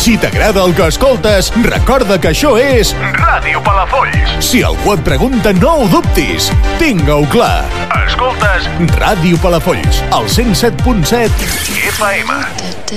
Si t'agrada el que escoltes, recorda que això és Ràdio Palafolls. Si algú et pregunta, no ho dubtis. Tinga-ho clar. Escoltes Ràdio Palafolls, al 107.7 FM.